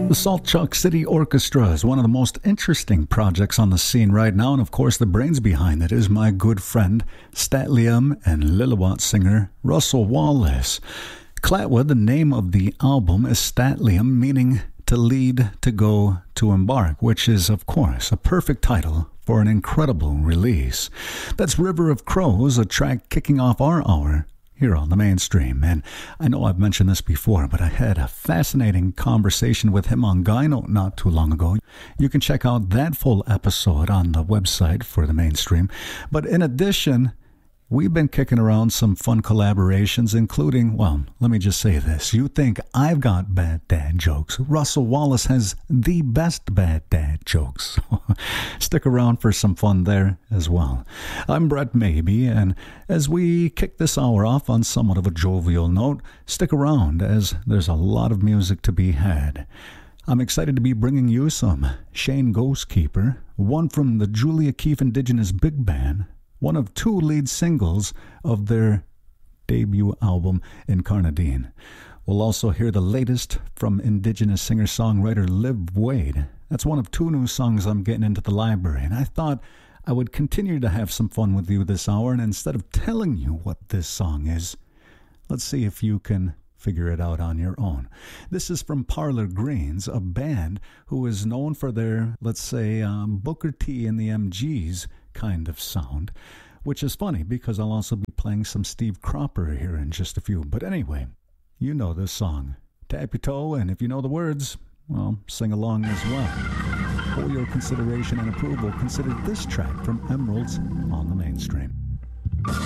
The Salt Chalk City Orchestra is one of the most interesting projects on the scene right now, and of course the brains behind it is my good friend, Statliam and Lillooet singer Russell Wallace. Clatwood, the name of the album, is Statliam, meaning to lead, to go, to embark, which is of course a perfect title for an incredible release. That's River of Crows, a track kicking off our hour here on the Mainstream. And I know I've mentioned this before, but I had a fascinating conversation with him on Gyno not too long ago. You can check out that full episode on the website for the Mainstream. But in addition, we've been kicking around some fun collaborations, including, well, let me just say this. You think I've got bad dad jokes. Russell Wallace has the best bad dad jokes. Stick around for some fun there as well. I'm Brett Maybe, and as we kick this hour off on somewhat of a jovial note, stick around as there's a lot of music to be had. I'm excited to be bringing you some Shane Ghostkeeper, one from the Julia Keefe Indigenous Big Band, one of two lead singles of their debut album, Incarnadine. We'll also hear the latest from Indigenous singer-songwriter Liv Wade. That's one of two new songs I'm getting into the library, and I thought I would continue to have some fun with you this hour, and instead of telling you what this song is, let's see if you can figure it out on your own. This is from Parlor Greens, a band who is known for their, let's say, Booker T and the MGs kind of sound, which is funny because I'll also be playing some Steve Cropper here in just a few. But anyway, you know this song. Tap your toe, and if you know the words, well, sing along as well. For your consideration and approval, consider this track from Emeralds on the Mainstream.